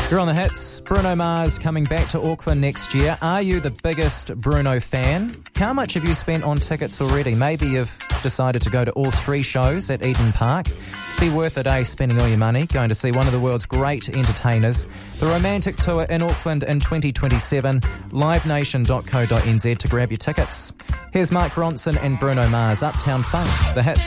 You're on the hits. Bruno Mars coming back to Auckland next year. Are you the biggest Bruno fan? How much have you spent on tickets already? Maybe you've decided to go to all 3 shows at Eden Park. Be worth a day spending all your money going to see one of the world's great entertainers. The Romantic Tour in Auckland in 2027. livenation.co.nz to grab your tickets. Here's Mark Ronson and Bruno Mars, Uptown Funk, the hits.